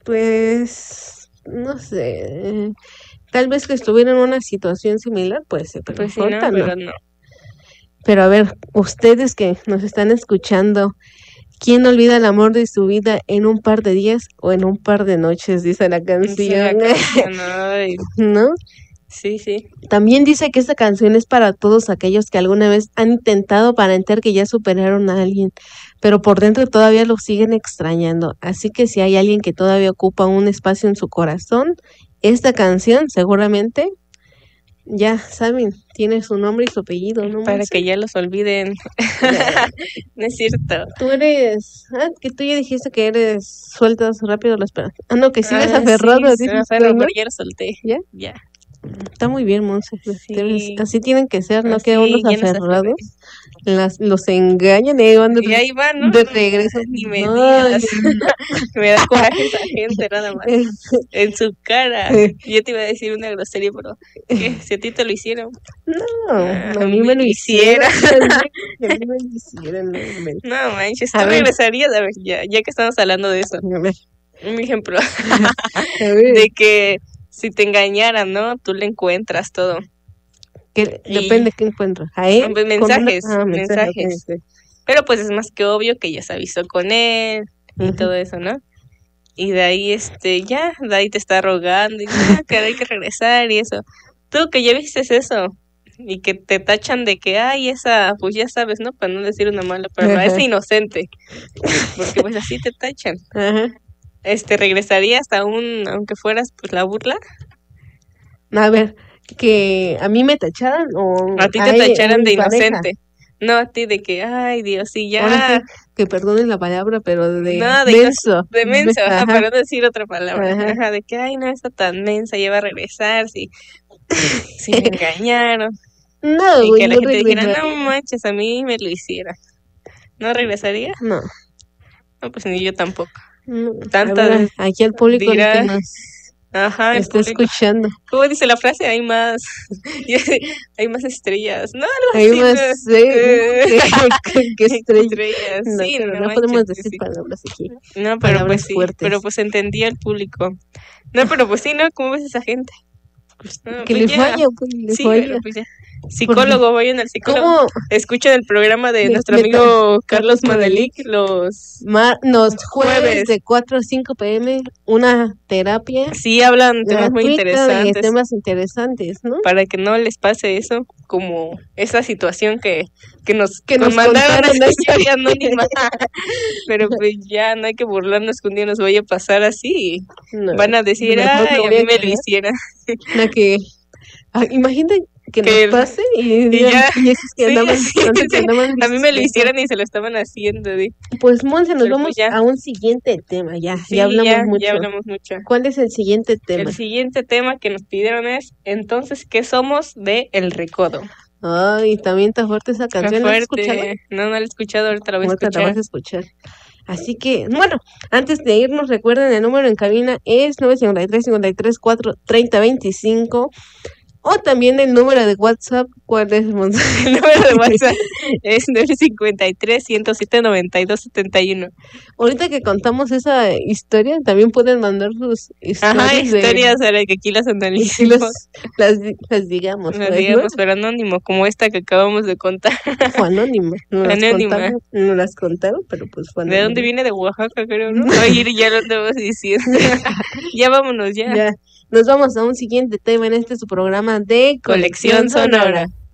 Pues, no sé, tal vez que estuviera en una situación similar, pues sí, pero Pues sí, no, ahorita no. pero no. Pero a ver, ustedes que nos están escuchando, ¿quién olvida el amor de su vida en un par de días o en un par de noches? Dice la canción, Ay, ¿no? sí, sí. También dice que esta canción es para todos aquellos que alguna vez han intentado aparentar que ya superaron a alguien, pero por dentro todavía lo siguen extrañando. Así que si hay alguien que todavía ocupa un espacio en su corazón, esta canción seguramente, ya saben, tiene su nombre y su apellido, ¿no? Para Monse? que ya los olviden. Ya. No es cierto. Tú eres, que tú ya dijiste que eres sueltas rápido las penas. Ah, no, que sigues Ah, aferrado, sí, se me dices aferro, tú, ¿no? pero ya lo solté. ¿Ya? Ya. Está muy bien, Monse. Sí. Así tienen que ser, no Así, que unos ya nos aferré. aferrados los engañan y ahí van Y ahí va, ¿no? de regreso. Ni me Ay, digas. Me da coraje esa gente, nada más. En su cara. Yo te iba a decir una grosería, pero ¿qué? Si a ti te lo hicieron. no, Ah, a mí me lo hiciera. hicieron. A mí me lo hicieron, no, hombre. No manches, A tú ver. regresarías, a ver, ya que estamos hablando de eso. A ver, Un ejemplo a ver, de que si te engañaran, ¿no? Tú le encuentras todo. que Y- depende de qué encuentro. A él Pues con una- mensajes, mensajes. mensajes. Ok, ok. Pero pues es más que obvio que ya se avisó con él y Ujú. todo eso, ¿no? Y de ahí, ya, de ahí te está rogando y dice, que hay que regresar y eso. Tú que ya viste eso y que te tachan de que, ay, esa, pues ya sabes, ¿no? Para no decir una mala palabra, Ajá. es inocente. Porque pues así te tachan. Ajá. ¿Regresarías aunque fueras pues la burla? A ver, que a mí me tacharan o A ti te a tacharan mi de pareja. inocente. No a ti de que, ay, Dios, sí, Ahora sí, ya. que perdonen la palabra, pero de No, menso. de menso, ajá, Ajá, para no decir otra palabra. ajá. Ajá, de que, ay, no, está tan mensa, ya va a regresar, si me engañaron. No, Y güey, que la no gente dijera, no regresaría. manches, a mí me lo hiciera. ¿No regresaría? No, No, pues ni yo tampoco. no. A Tantas ver, veces aquí al público el que dirá, nos ajá, el está público. escuchando. ¿Cómo dice la frase? Hay más, hay más estrellas. No, algo Hay así, más ¿no? que estrella. Estrellas, No, sí, pero no no manches, podemos pues decir sí. palabras aquí. No, pero Palabras pues sí, pero fuertes. pues entendía el público. No, pero pues sí, ¿no? ¿Cómo ves a esa gente? No, Que pues le ya, falla, pues le sí, falla. pero pues ya. Psicólogo, vayan al psicólogo. ¿Cómo Escuchen el programa de nuestro me amigo Carlos Carlos Manelik los los jueves jueves. de 4 a 5 p.m. una terapia Sí, hablan temas muy gratuita de interesantes temas interesantes, ¿no? para que no les pase eso, como esa situación que nos Que nos mandaron contaron esta historia anónima. Pero pues ya no hay que burlarnos que un día nos vaya a pasar así. No, Van a decir, mejor ay, me a voy mí a me lo callar. hicieran. Imagínate que Que nos pase y y ya, y esos que sí, andaban, sí, tantos que sí. andaban A mí me lo diciendo. hicieron y se lo estaban haciendo. Pues Monse, nos Pero vamos pues ya, a un siguiente tema, ya sí, hablamos ya mucho. hablamos mucho. ¿Cuál es el siguiente tema? El siguiente tema que nos pidieron es, entonces, ¿qué somos de El Recodo? Ay, también está fuerte esa Qué canción, ¿la has escuchado? fuerte. No la he escuchado, ahorita la voy a Ahorita la escuchar. vas a escuchar. Así que, bueno, antes de irnos, recuerden, el número en cabina es 953-54-30-25. O también el número de WhatsApp, ¿cuál es, Monse? El número de WhatsApp es 953-107-9271. Ahorita que contamos esa historia, también pueden mandar sus Ajá, historias historias para que aquí las y sí analicemos. las digamos, Las pues, digamos, pero anónimo, como esta que acabamos de contar. ¿no? Fue anónima, Anónima. no las contaron, pero pues fue ¿De anónima. dónde viene? De Oaxaca, creo, ¿no? Oye, ya lo andamos diciendo. Ya vámonos, ya. Ya, nos vamos a un siguiente tema en su programa de Colección Sonora.